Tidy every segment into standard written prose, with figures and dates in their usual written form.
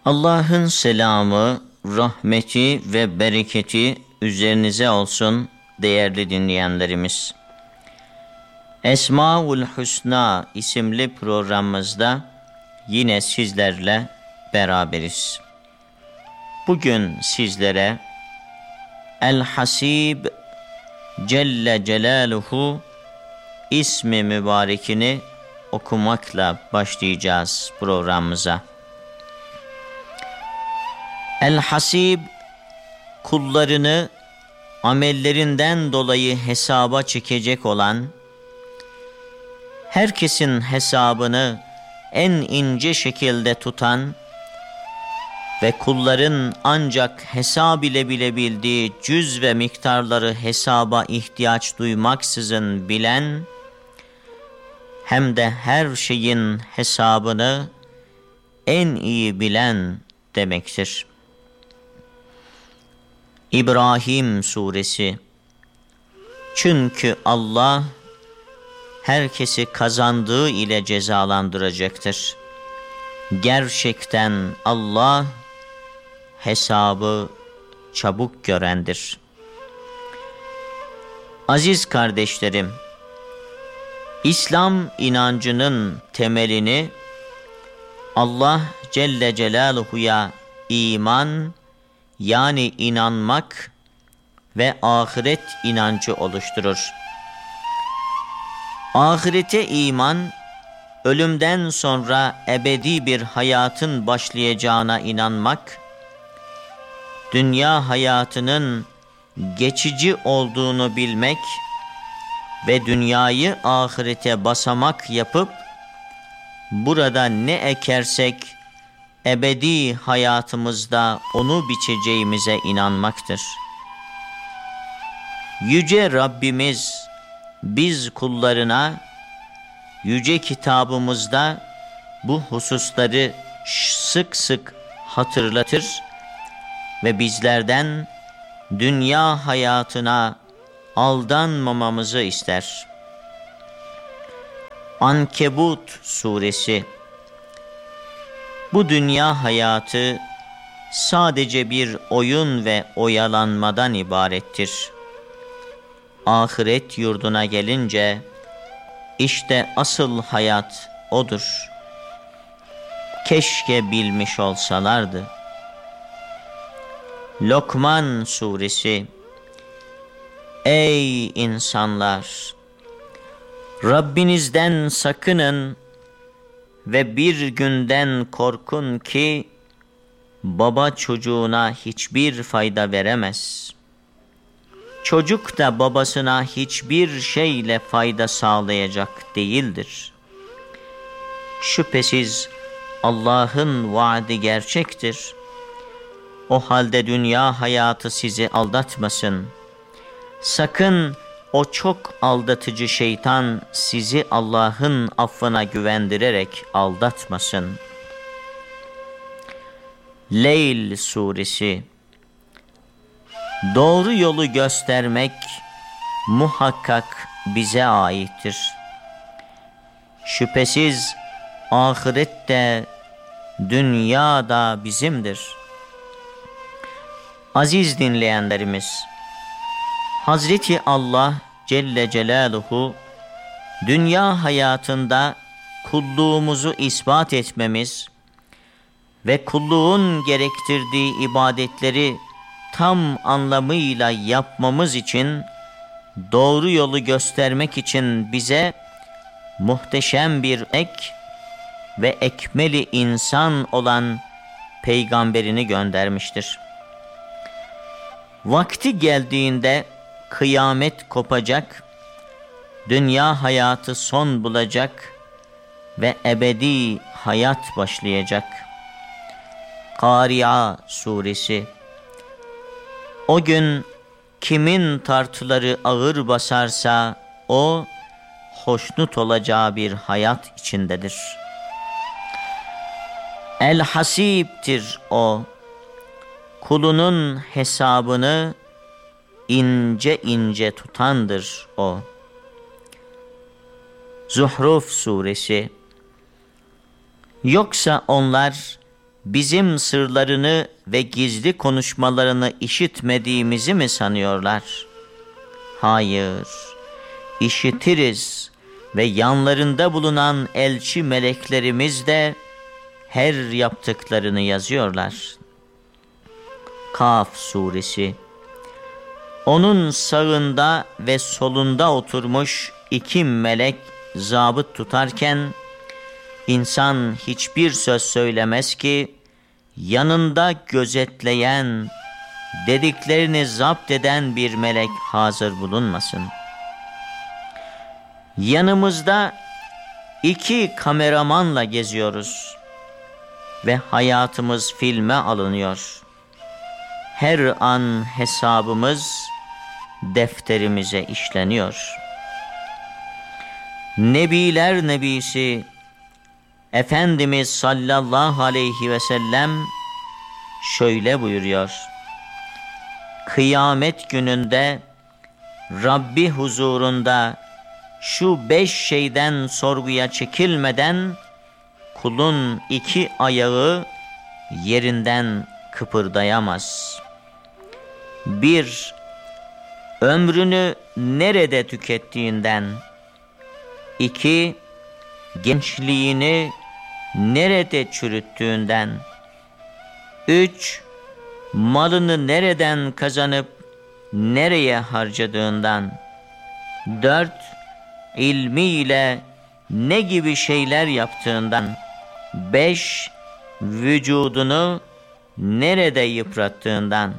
Allah'ın selamı, rahmeti ve bereketi üzerinize olsun değerli dinleyenlerimiz. Esmaül Hüsna isimli programımızda yine sizlerle beraberiz. Bugün sizlere El-Hasib Celle Celaluhu ismi mübarekini okumakla başlayacağız programımıza. El-Hasib, kullarını amellerinden dolayı hesaba çekecek olan, herkesin hesabını en ince şekilde tutan ve kulların ancak hesab ile bilebildiği cüz ve miktarları hesaba ihtiyaç duymaksızın bilen, hem de her şeyin hesabını en iyi bilen demektir. İbrahim Suresi. Çünkü Allah herkesi kazandığı ile cezalandıracaktır. Gerçekten Allah hesabı çabuk görendir. Aziz kardeşlerim, İslam inancının temelini Allah Celle Celaluhu'ya iman, yani inanmak ve ahiret inancı oluşturur. Ahirete iman, ölümden sonra ebedi bir hayatın başlayacağına inanmak, dünya hayatının geçici olduğunu bilmek ve dünyayı ahirete basamak yapıp, burada ne ekersek, ebedi hayatımızda onu biçeceğimize inanmaktır. Yüce Rabbimiz biz kullarına yüce kitabımızda bu hususları sık sık hatırlatır ve bizlerden dünya hayatına aldanmamamızı ister. Ankebut Suresi. Bu dünya hayatı sadece bir oyun ve oyalanmadan ibarettir. Ahiret yurduna gelince işte asıl hayat odur. Keşke bilmiş olsalardı. Lokman Suresi. Ey insanlar! Rabbinizden sakının ve bir günden korkun ki baba çocuğuna hiçbir fayda veremez. Çocuk da babasına hiçbir şeyle fayda sağlayacak değildir. Şüphesiz Allah'ın vaadi gerçektir. O halde dünya hayatı sizi aldatmasın. Sakın o çok aldatıcı şeytan sizi Allah'ın affına güvendirerek aldatmasın. Leyl Suresi. Doğru yolu göstermek muhakkak bize aittir. Şüphesiz ahirette, dünya da bizimdir. Aziz dinleyenlerimiz, Hazreti Allah Celle Celaluhu dünya hayatında kulluğumuzu ispat etmemiz ve kulluğun gerektirdiği ibadetleri tam anlamıyla yapmamız için, doğru yolu göstermek için bize muhteşem bir ve ekmeli insan olan peygamberini göndermiştir. Vakti geldiğinde kıyamet kopacak, dünya hayatı son bulacak ve ebedi hayat başlayacak. Kâri'a Suresi. O gün kimin tartıları ağır basarsa o hoşnut olacağı bir hayat içindedir. El-Hasib'tir o. Kulunun hesabını ince ince tutandır o. Zuhruf Suresi. Yoksa onlar bizim sırlarını ve gizli konuşmalarını işitmediğimizi mi sanıyorlar? Hayır, işitiriz ve yanlarında bulunan elçi meleklerimiz de her yaptıklarını yazıyorlar. Kaf suresi. Onun sağında ve solunda oturmuş iki melek zabıt tutarken, insan hiçbir söz söylemez ki, yanında gözetleyen, dediklerini zapt eden bir melek hazır bulunmasın. Yanımızda iki kameramanla geziyoruz ve hayatımız filme alınıyor. Her an hesabımız defterimize işleniyor. Nebiler Nebisi Efendimiz sallallahu aleyhi ve sellem şöyle buyuruyor: kıyamet gününde Rabbi huzurunda şu 5 şeyden sorguya çekilmeden kulun 2 ayağı yerinden kıpırdayamaz. 1. Ömrünü nerede tükettiğinden. 2. Gençliğini nerede çürüttüğünden. 3. Malını nereden kazanıp nereye harcadığından. 4. İlmiyle ne gibi şeyler yaptığından. 5. Vücudunu nerede yıprattığından.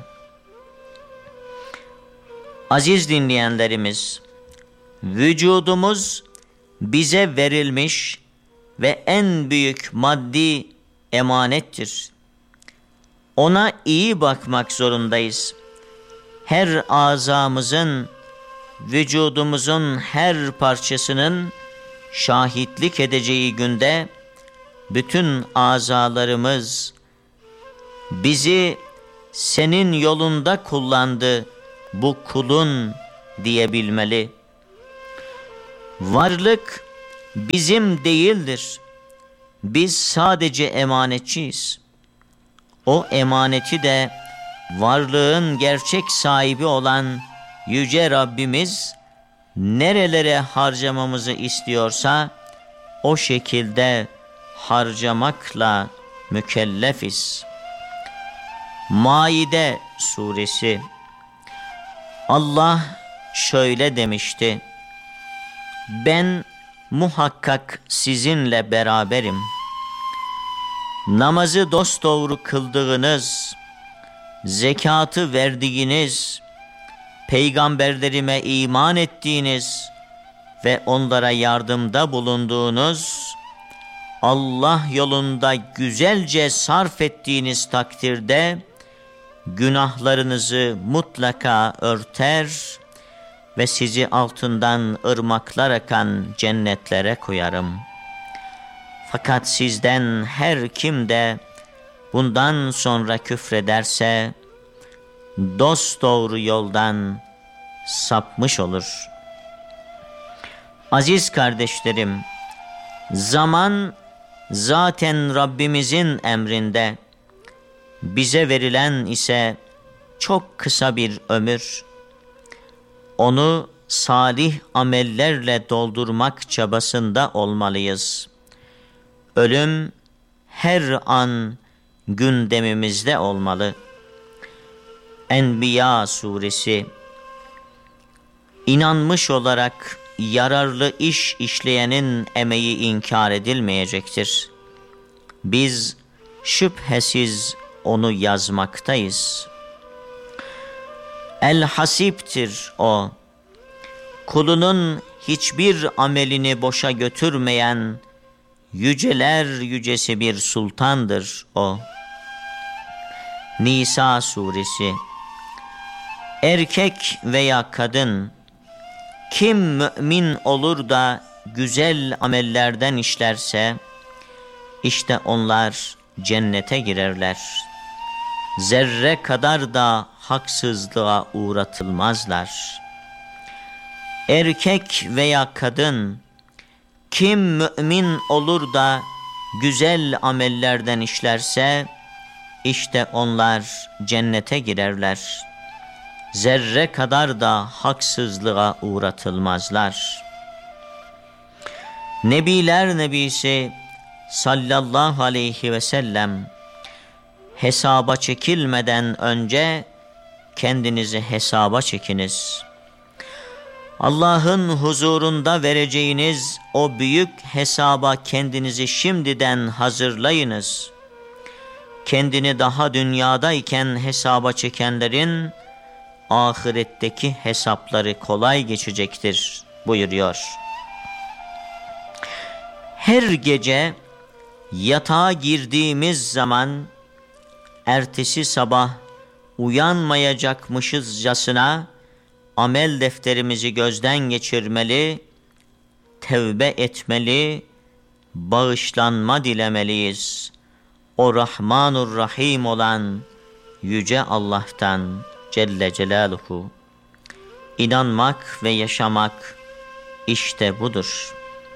Aziz dinleyenlerimiz, vücudumuz bize verilmiş ve en büyük maddi emanettir. Ona iyi bakmak zorundayız. Her azamızın, vücudumuzun her parçasının şahitlik edeceği günde bütün azalarımız bizi senin yolunda kullandı bu kulun diyebilmeli. Varlık bizim değildir. Biz sadece emanetçiyiz. O emaneti de varlığın gerçek sahibi olan Yüce Rabbimiz nerelere harcamamızı istiyorsa o şekilde harcamakla mükellefiz. Maide suresi. Allah şöyle demişti: ben muhakkak sizinle beraberim. Namazı dosdoğru kıldığınız, zekatı verdiğiniz, peygamberlerime iman ettiğiniz ve onlara yardımda bulunduğunuz, Allah yolunda güzelce sarf ettiğiniz takdirde günahlarınızı mutlaka örter ve sizi altından ırmaklar akan cennetlere koyarım. Fakat sizden her kim de bundan sonra küfrederse dosdoğru yoldan sapmış olur. Aziz kardeşlerim, zaman zaten Rabbimizin emrinde, bize verilen ise çok kısa bir ömür. Onu salih amellerle doldurmak çabasında olmalıyız. Ölüm her an gündemimizde olmalı. Enbiya suresi. İnanmış olarak yararlı iş işleyenin emeği inkar edilmeyecektir. Biz şüphesiz onu yazmaktayız. El-Hasip'tir o. Kulunun hiçbir amelini boşa götürmeyen yüceler yücesi bir sultandır o. Nisa suresi. Erkek veya kadın, kim mümin olur da güzel amellerden işlerse, işte onlar cennete girerler. Zerre kadar da haksızlığa uğratılmazlar. Erkek veya kadın, kim mümin olur da güzel amellerden işlerse, işte onlar cennete girerler. Zerre kadar da haksızlığa uğratılmazlar. Nebiler Nebisi sallallahu aleyhi ve sellem, hesaba çekilmeden önce kendinizi hesaba çekiniz. Allah'ın huzurunda vereceğiniz o büyük hesaba kendinizi şimdiden hazırlayınız. Kendini daha dünyadayken hesaba çekenlerin ahiretteki hesapları kolay geçecektir buyuruyor. Her gece yatağa girdiğimiz zaman ertesi sabah uyanmayacakmışızcasına amel defterimizi gözden geçirmeli, tevbe etmeli, bağışlanma dilemeliyiz. O Rahmanur Rahim olan Yüce Allah'tan Celle Celaluhu. İnanmak ve yaşamak işte budur.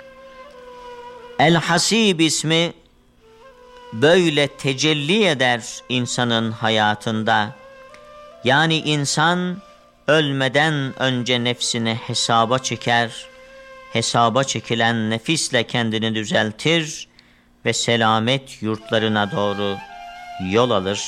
El-Hasib ismi böyle tecelli eder insanın hayatında. Yani insan ölmeden önce nefsini hesaba çeker, hesaba çekilen nefisle kendini düzeltir ve selamet yurtlarına doğru yol alır.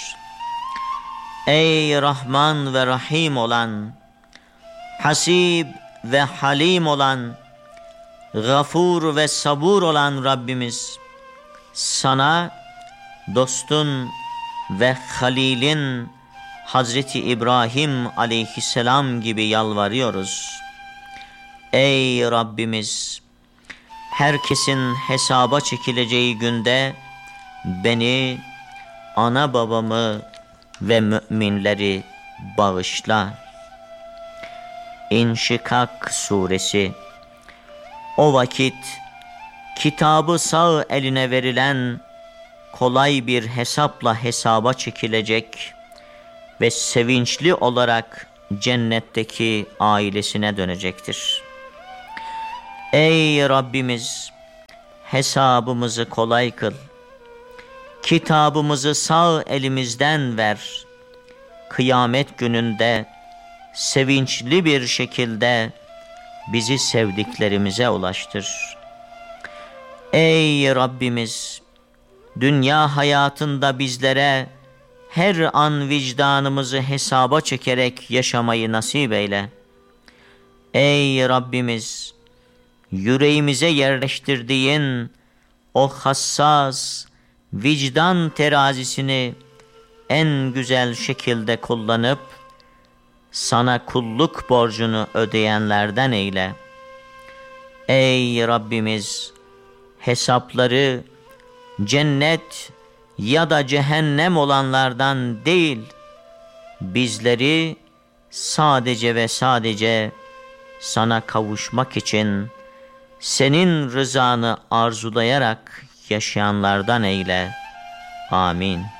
Ey Rahman ve Rahim olan, Hasib ve Halim olan, Gafur ve Sabur olan Rabbimiz, sana dostun ve Halil'in Hazreti İbrahim aleyhisselam gibi yalvarıyoruz. Ey Rabbimiz, herkesin hesaba çekileceği günde beni, ana babamı ve müminleri bağışla. İnşikak suresi. O vakit kitabı sağ eline verilen kolay bir hesapla hesaba çekilecek ve sevinçli olarak cennetteki ailesine dönecektir. Ey Rabbimiz, hesabımızı kolay kıl. Kitabımızı sağ elimizden ver. Kıyamet gününde sevinçli bir şekilde bizi sevdiklerimize ulaştır. Ey Rabbimiz, dünya hayatında bizlere her an vicdanımızı hesaba çekerek yaşamayı nasip eyle. Ey Rabbimiz, yüreğimize yerleştirdiğin o hassas vicdan terazisini en güzel şekilde kullanıp sana kulluk borcunu ödeyenlerden eyle. Ey Rabbimiz, hesapları cennet ya da cehennem olanlardan değil, bizleri sadece ve sadece sana kavuşmak için senin rızanı arzulayarak yaşayanlardan eyle. Amin.